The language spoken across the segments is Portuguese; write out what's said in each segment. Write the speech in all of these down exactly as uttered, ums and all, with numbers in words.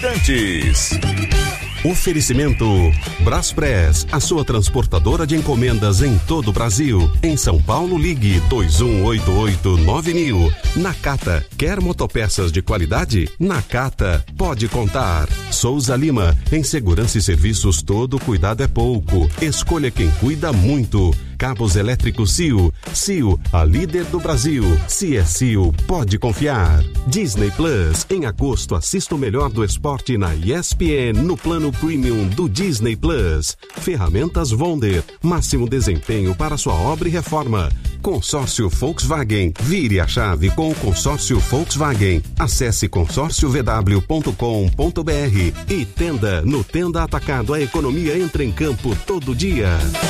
Antes. Oferecimento Braspress, a sua transportadora de encomendas em todo o Brasil. Em São Paulo, ligue dois um oito oito nove mil. Nakata, quer motopeças de qualidade? Nakata, pode contar. Souza Lima, em segurança e serviços todo cuidado é pouco. Escolha quem cuida muito. Cabos elétricos C I O. C I O, a líder do Brasil. Se é C I O, pode confiar. Disney Plus, em agosto assista o melhor do esporte na E S P N no plano Premium do Disney Plus. Ferramentas Wonder, máximo desempenho para sua obra e reforma. Consórcio Volkswagen, vire a chave com o consórcio Volkswagen. Acesse consórcio v w ponto com ponto b r e Tenda, no Tenda Atacado, a economia entra em campo todo dia.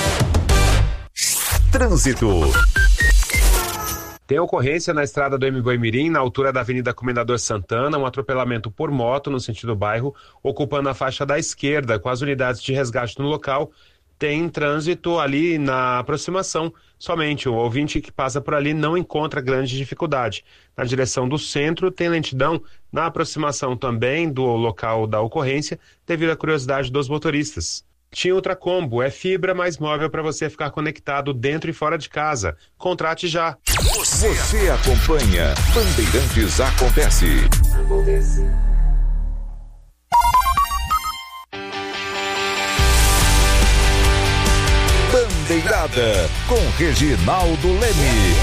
Trânsito. Tem ocorrência na estrada do Emigoimirim, na altura da Avenida Comendador Santana, um atropelamento por moto no sentido bairro, ocupando a faixa da esquerda, com as unidades de resgate no local. Tem trânsito ali na aproximação somente. O ouvinte que passa por ali não encontra grande dificuldade. Na direção do centro tem lentidão na aproximação também do local da ocorrência, devido à curiosidade dos motoristas. Tinha Ultracombo, é fibra mais móvel para você ficar conectado dentro e fora de casa. Contrate já. Você, você acompanha Bandeirantes Acontece. Acontece. Bandeirada com Reginaldo Leme.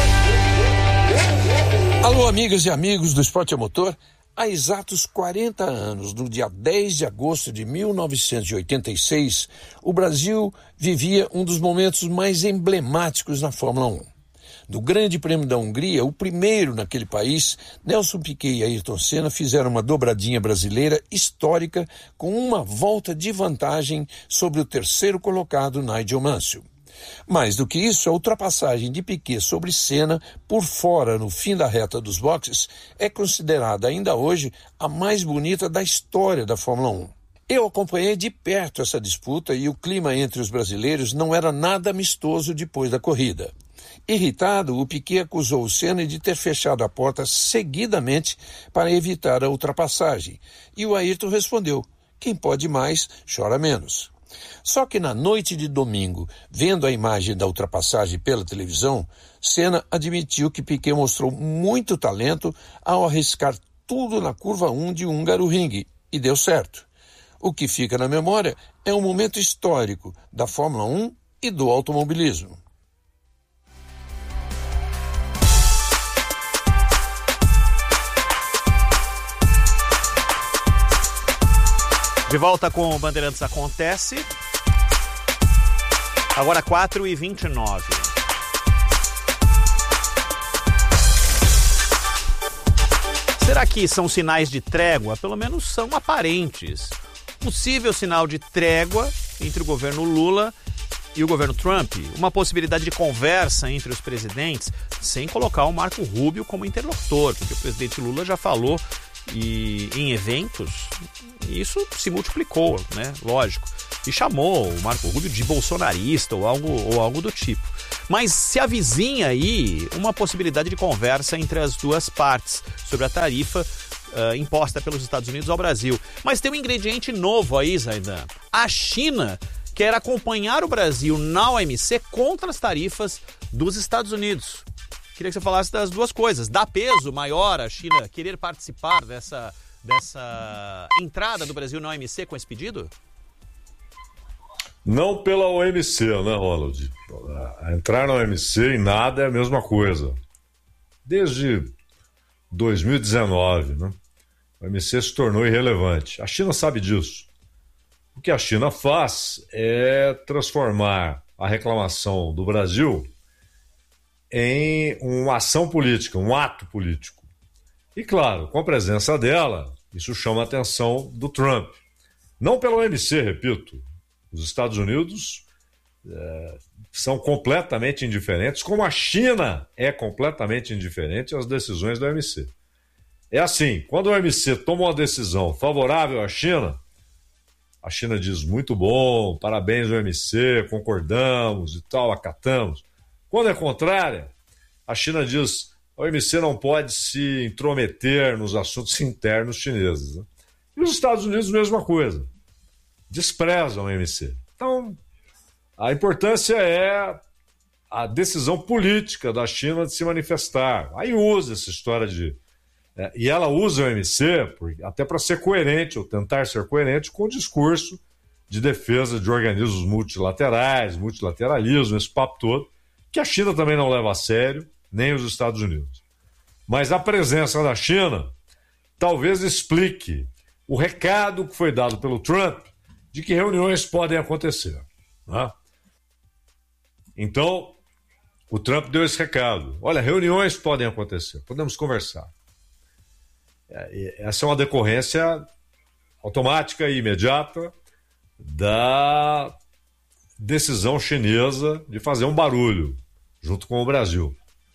Alô, amigas e amigos do Esporte a Motor. Há exatos quarenta anos, no dia dez de agosto de mil novecentos e oitenta e seis, o Brasil vivia um dos momentos mais emblemáticos na Fórmula um. No Grande Prêmio da Hungria, o primeiro naquele país, Nelson Piquet e Ayrton Senna fizeram uma dobradinha brasileira histórica com uma volta de vantagem sobre o terceiro colocado, Nigel Mansell. Mais do que isso, a ultrapassagem de Piquet sobre Senna por fora no fim da reta dos boxes é considerada ainda hoje a mais bonita da história da Fórmula um. Eu acompanhei de perto essa disputa e o clima entre os brasileiros não era nada amistoso depois da corrida. Irritado, o Piquet acusou o Senna de ter fechado a porta seguidamente para evitar a ultrapassagem, e o Ayrton respondeu: quem pode mais, chora menos. Só que na noite de domingo, vendo a imagem da ultrapassagem pela televisão, Senna admitiu que Piquet mostrou muito talento ao arriscar tudo na curva um de Hungaroring, e deu certo. O que fica na memória é um momento histórico da Fórmula um e do automobilismo. De volta com o Bandeirantes Acontece. Agora quatro e vinte e nove. Será que são sinais de trégua? Pelo menos são aparentes. Possível sinal de trégua entre o governo Lula e o governo Trump. Uma possibilidade de conversa entre os presidentes, sem colocar o Marco Rubio como interlocutor, porque o presidente Lula já falou e em eventos, e isso se multiplicou, né? Lógico. E chamou o Marco Rubio de bolsonarista ou algo, ou algo do tipo. Mas se avizinha aí uma possibilidade de conversa entre as duas partes sobre a tarifa uh, imposta pelos Estados Unidos ao Brasil. Mas tem um ingrediente novo aí, Zaidan. A China quer acompanhar o Brasil na O M C contra as tarifas dos Estados Unidos. Queria que você falasse das duas coisas. Dá peso maior a China querer participar dessa, dessa entrada do Brasil na O M C com esse pedido? Não pela O M C, né, Ronald? Entrar na O M C em nada é a mesma coisa. Desde dois mil e dezenove, né? A O M C se tornou irrelevante. A China sabe disso. O que a China faz é transformar a reclamação do Brasil em uma ação política, um ato político. E, claro, com a presença dela, isso chama a atenção do Trump. Não pela O M C, repito. Os Estados Unidos é, são completamente indiferentes, como a China é completamente indiferente às decisões da O M C. É assim, quando a O M C toma uma decisão favorável à China, a China diz muito bom, parabéns O M C, concordamos e tal, acatamos. Quando é contrária, a China diz a O M C não pode se intrometer nos assuntos internos chineses, né? E os Estados Unidos, mesma coisa. Desprezam o M C. Então, a importância é a decisão política da China de se manifestar. Aí usa essa história de... É, e ela usa o M C por, até para ser coerente, ou tentar ser coerente com o discurso de defesa de organismos multilaterais, multilateralismo, esse papo todo, que a China também não leva a sério, nem os Estados Unidos. Mas a presença da China talvez explique o recado que foi dado pelo Trump de que reuniões podem acontecer. Né? Então, o Trump deu esse recado. Olha, reuniões podem acontecer, podemos conversar. Essa é uma decorrência automática e imediata da decisão chinesa de fazer um barulho junto com o Brasil.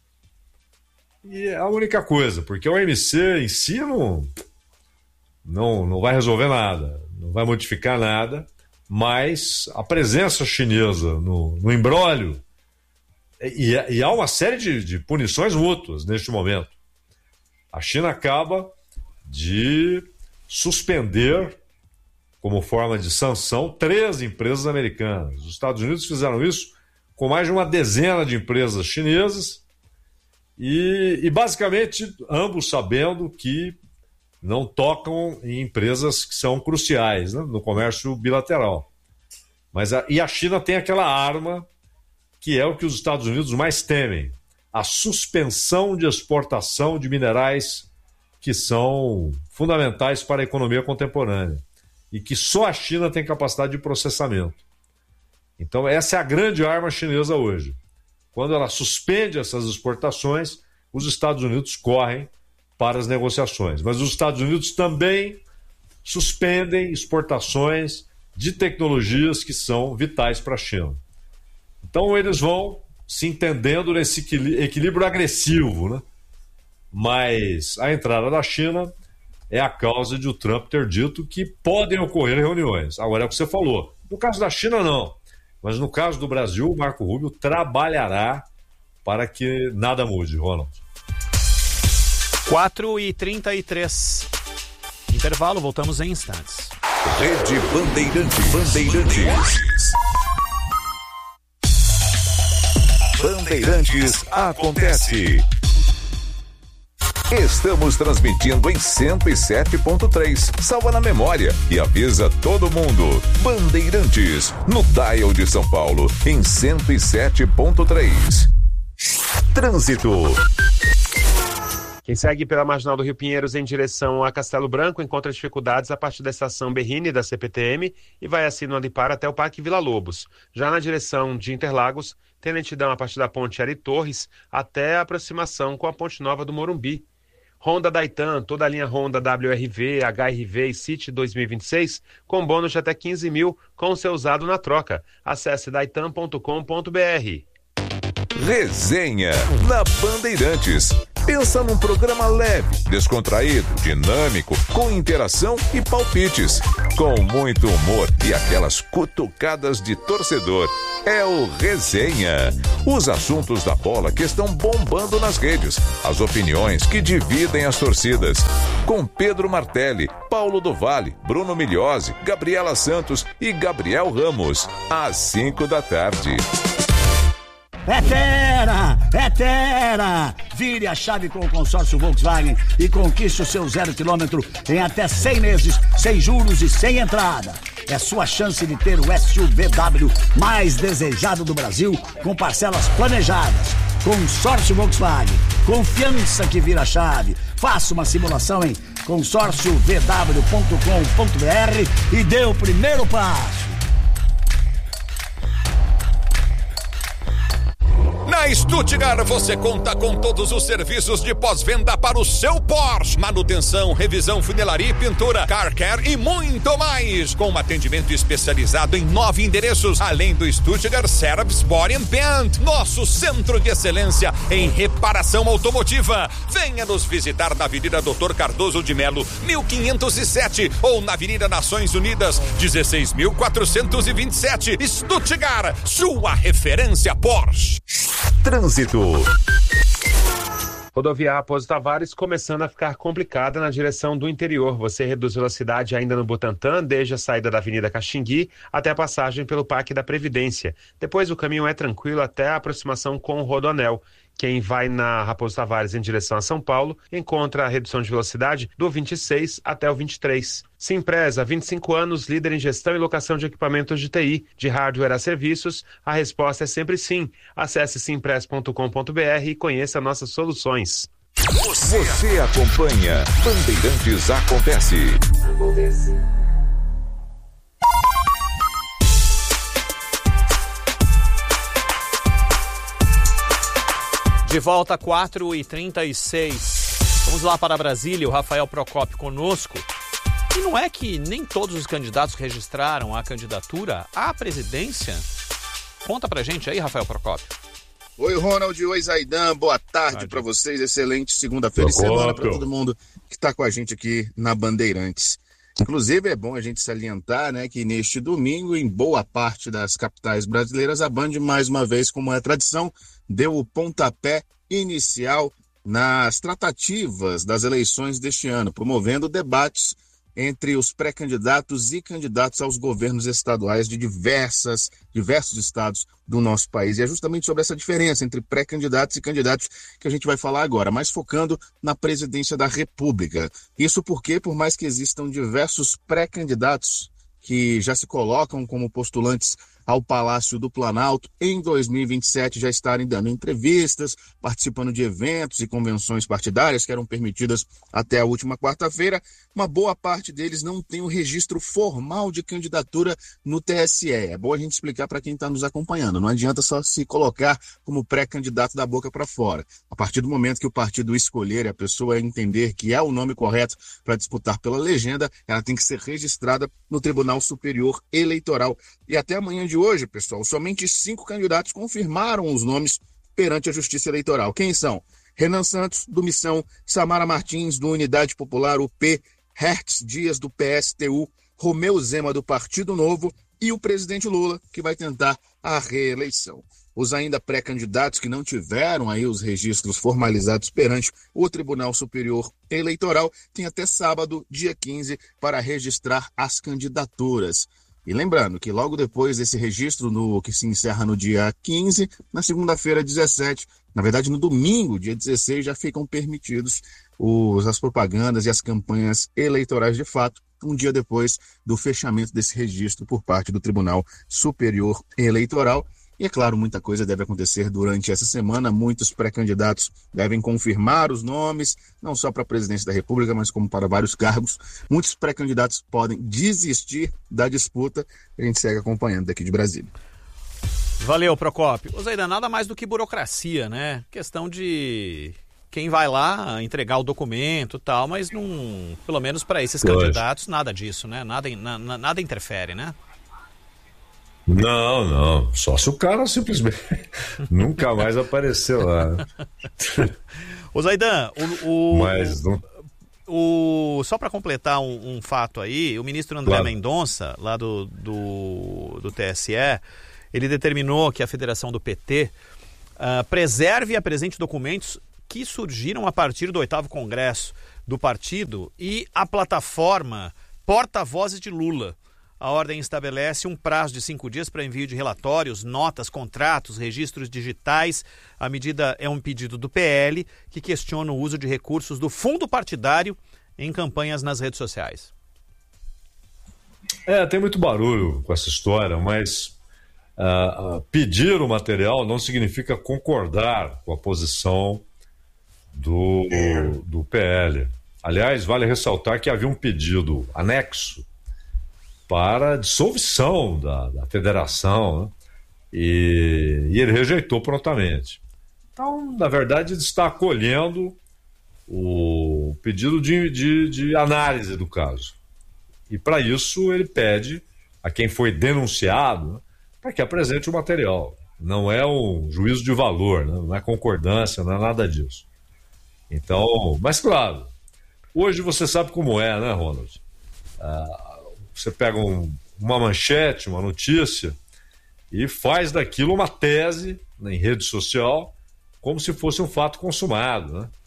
E é a única coisa, porque o M C em si não, não, não vai resolver nada, não vai modificar nada, mas a presença chinesa no, no imbróglio, e, e há uma série de, de punições mútuas neste momento. A China acaba de suspender, como forma de sanção, três empresas americanas. Os Estados Unidos fizeram isso com mais de uma dezena de empresas chinesas e, e basicamente, ambos sabendo que não tocam em empresas que são cruciais, né, no comércio bilateral. Mas a, e a China tem aquela arma que é o que os Estados Unidos mais temem, a suspensão de exportação de minerais que são fundamentais para a economia contemporânea e que só a China tem capacidade de processamento. Então essa é a grande arma chinesa hoje. Quando ela suspende essas exportações, os Estados Unidos correm para as negociações. Mas os Estados Unidos também suspendem exportações de tecnologias que são vitais para a China. Então eles vão se entendendo nesse equilíbrio agressivo, né? Mas a entrada da China é a causa de o Trump ter dito que podem ocorrer reuniões. Agora é o que você falou. No caso da China, não. Mas no caso do Brasil, o Marco Rubio trabalhará para que nada mude, Ronald. quatro e trinta e três. Intervalo, voltamos em instantes. Rede Bandeirantes. Bandeirantes. Bandeirantes acontece. Estamos transmitindo em cento e sete ponto três. Salva na memória e avisa todo mundo. Bandeirantes, no dial de São Paulo, em cento e sete ponto três. Trânsito. Quem segue pela Marginal do Rio Pinheiros em direção a Castelo Branco encontra dificuldades a partir da estação Berrini da C P T M e vai assim no Andipar até o Parque Vila Lobos. Já na direção de Interlagos, tem lentidão a partir da Ponte Ari Torres até a aproximação com a Ponte Nova do Morumbi. Honda Daitan, toda a linha Honda W R V, H R V e City dois mil e vinte e seis, com bônus de até quinze mil com o seu usado na troca. Acesse daitan ponto com ponto b r. Resenha na Bandeirantes. Pensa num programa leve, descontraído, dinâmico, com interação e palpites, com muito humor e aquelas cutucadas de torcedor. É o Resenha. Os assuntos da bola que estão bombando nas redes, as opiniões que dividem as torcidas. Com Pedro Martelli, Paulo do Vale, Bruno Migliozzi, Gabriela Santos e Gabriel Ramos. Às cinco da tarde. É Terra! É Terra! Vire a chave com o consórcio Volkswagen e conquiste o seu zero quilômetro em até cem meses, sem juros e sem entrada. É sua chance de ter o S U V W mais desejado do Brasil, com parcelas planejadas. Consórcio Volkswagen. Confiança que vira chave. Faça uma simulação em consórcio v w ponto com ponto b r e dê o primeiro passo. Na Stuttgart você conta com todos os serviços de pós-venda para o seu Porsche. Manutenção, revisão, funilaria e pintura, car care e muito mais. Com um atendimento especializado em nove endereços, além do Stuttgart Service Body and Paint, nosso centro de excelência em reparação automotiva. Venha nos visitar na Avenida doutor Cardoso de Melo, mil quinhentos e sete, ou na Avenida Nações Unidas, dezesseis mil quatrocentos e vinte e sete. Stuttgart, sua referência Porsche. Trânsito. Rodovia Raposo Tavares começando a ficar complicada na direção do interior. Você reduz velocidade ainda no Butantã, desde a saída da Avenida Caxingui até a passagem pelo Parque da Previdência. Depois o caminho é tranquilo até a aproximação com o Rodoanel. Quem vai na Raposo Tavares em direção a São Paulo encontra a redução de velocidade do vinte e seis até o vinte e três. Simpresa, vinte e cinco anos, líder em gestão e locação de equipamentos de T I, de hardware a serviços. A resposta é sempre sim. Acesse simpress ponto com ponto b r e conheça nossas soluções. Você, Você acompanha Bandeirantes Acontece. Acontece. De volta, quatro e trinta e seis. Vamos lá para Brasília, o Rafael Procópio conosco. E não é que nem todos os candidatos registraram a candidatura à presidência? Conta pra gente aí, Rafael Procópio. Oi, Ronald. Oi, Zaidan. Boa tarde para vocês. Excelente segunda-feira e semana para todo mundo que está com a gente aqui na Bandeirantes. Inclusive, é bom a gente salientar, né, que neste domingo, em boa parte das capitais brasileiras, a Band, mais uma vez, como é tradição, deu o pontapé inicial nas tratativas das eleições deste ano, promovendo debates entre os pré-candidatos e candidatos aos governos estaduais de diversas, diversos estados do nosso país. E é justamente sobre essa diferença entre pré-candidatos e candidatos que a gente vai falar agora, mas focando na presidência da República. Isso porque, por mais que existam diversos pré-candidatos que já se colocam como postulantes ao Palácio do Planalto, em dois mil e vinte e sete já estarem dando entrevistas, participando de eventos e convenções partidárias que eram permitidas até a última quarta-feira, uma boa parte deles não tem o registro formal de candidatura no T S E. É bom a gente explicar para quem está nos acompanhando. Não adianta só se colocar como pré-candidato da boca para fora. A partir do momento que o partido escolher e a pessoa entender que é o nome correto para disputar pela legenda, ela tem que ser registrada no Tribunal Superior Eleitoral. E até amanhã de hoje, pessoal, somente cinco candidatos confirmaram os nomes perante a Justiça Eleitoral. Quem são? Renan Santos, do Missão, Samara Martins, do Unidade Popular, U P, Hertz Dias, do P S T U, Romeu Zema, do Partido Novo, e o presidente Lula, que vai tentar a reeleição. Os ainda pré-candidatos que não tiveram aí os registros formalizados perante o Tribunal Superior Eleitoral têm até sábado, dia quinze, para registrar as candidaturas. E lembrando que logo depois desse registro, no, que se encerra no dia quinze, na segunda-feira, dezessete, na verdade no domingo, dia dezesseis, já ficam permitidos os, as propagandas e as campanhas eleitorais de fato, um dia depois do fechamento desse registro por parte do Tribunal Superior Eleitoral. E, é claro, muita coisa deve acontecer durante essa semana. Muitos pré-candidatos devem confirmar os nomes, não só para a presidência da República, mas como para vários cargos. Muitos pré-candidatos podem desistir da disputa. A gente segue acompanhando daqui de Brasília. Valeu, Procópio. Ô, Zaidan, nada mais do que burocracia, né? Questão de quem vai lá entregar o documento e tal, mas não, pelo menos para esses candidatos, nada disso, né? Nada, na, nada interfere, né? Não, não. Só se o cara simplesmente nunca mais apareceu lá. Ô, Zaidan, o, o, Mas não... o, só para completar um, um fato aí, o ministro André claro. Mendonça, lá do, do, do T S E, ele determinou que a federação do P T uh, preserve e apresente documentos que surgiram a partir do oitavo congresso do partido e a plataforma Porta-Vozes de Lula. A ordem estabelece um prazo de cinco dias para envio de relatórios, notas, contratos, registros digitais. A medida é um pedido do P L, que questiona o uso de recursos do fundo partidário em campanhas nas redes sociais. É, tem muito barulho com essa história, mas uh, uh, pedir o material não significa concordar com a posição do, do P L. Aliás, vale ressaltar que havia um pedido anexo para a dissolução da, da federação, né? e, e ele rejeitou prontamente. Então, na verdade, ele está acolhendo o pedido de, de, de análise do caso. E, para isso, ele pede a quem foi denunciado, né, para que apresente o material. Não é um juízo de valor, né? Não é concordância, não é nada disso. Então, mas claro, hoje você sabe como é, né, Ronald? Ah, Você pega um, uma manchete, uma notícia e faz daquilo uma tese, né, em rede social, como se fosse um fato consumado, né?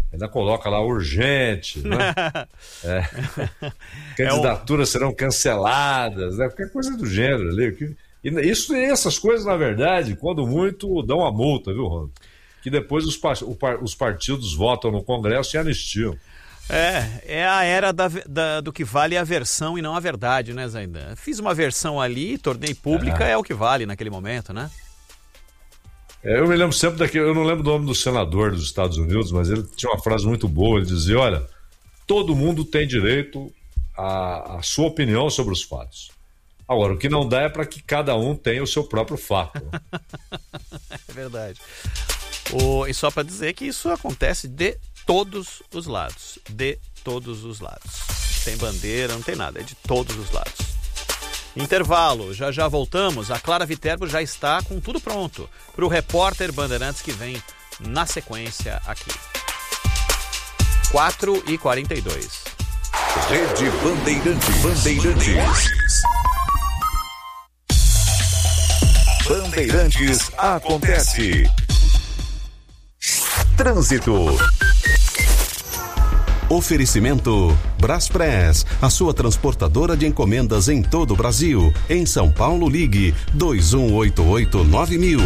Ainda coloca lá urgente, né? É. Candidaturas é um... serão canceladas, né? Qualquer coisa do gênero ali. E isso, essas coisas, na verdade, quando muito, dão a multa, viu, Ronaldo? Que depois os, os partidos votam no Congresso e anistiam. É, é a era da, da, do que vale a versão e não a verdade, né, Zaidan? Fiz uma versão ali, tornei pública, é, é o que vale naquele momento, né? É, eu me lembro sempre daquele, eu não lembro do nome do senador dos Estados Unidos, mas ele tinha uma frase muito boa, ele dizia, olha, todo mundo tem direito à, à sua opinião sobre os fatos. Agora, o que não dá é para que cada um tenha o seu próprio fato. É verdade. O, e só para dizer que isso acontece de todos os lados, de todos os lados. Não tem bandeira, não tem nada, é de todos os lados. Intervalo, já já voltamos. A Clara Viterbo já está com tudo pronto para o repórter Bandeirantes que vem na sequência aqui. quatro e quarenta e dois. Rede Bandeirantes. Bandeirantes. Bandeirantes acontece. Trânsito. Oferecimento Braspress, a sua transportadora de encomendas em todo o Brasil. Em São Paulo, ligue dois um oito oito nove mil.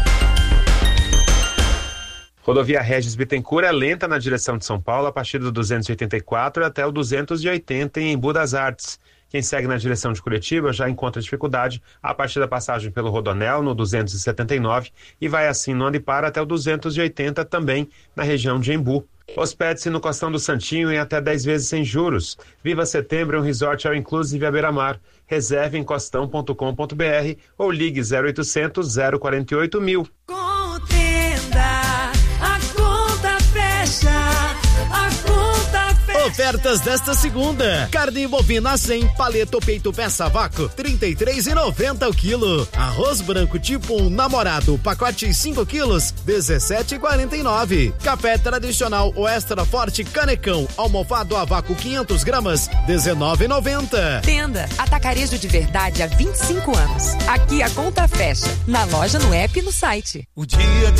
Rodovia Regis Bittencourt é lenta na direção de São Paulo a partir do duzentos e oitenta e quatro até o duzentos e oitenta em Embu das Artes. Quem segue na direção de Curitiba já encontra dificuldade a partir da passagem pelo Rodonel no duzentos e setenta e nove e vai assim no onde para até o duzentos e oitenta também na região de Embu. Hospede-se no Costão do Santinho em até dez vezes sem juros. Viva Setembro, um resort all inclusive à beira-mar. Reserve em costão ponto com ponto b r ou ligue zero oitocentos, zero quarenta e oito mil. Contenda, a conta fecha, a conta fecha. Ofertas desta segunda: carne bovina cem, paleta peito peça vácuo, trinta e três reais e noventa centavos o quilo. Arroz branco tipo um namorado, pacote cinco quilos, dezessete reais e quarenta e nove centavos. Café tradicional ou extra forte canecão, almofado a vácuo quinhentas gramas, dezenove reais e noventa centavos. Tenda Atacarejo de Verdade há vinte e cinco anos. Aqui a conta fecha. Na loja, no app e no site. O dia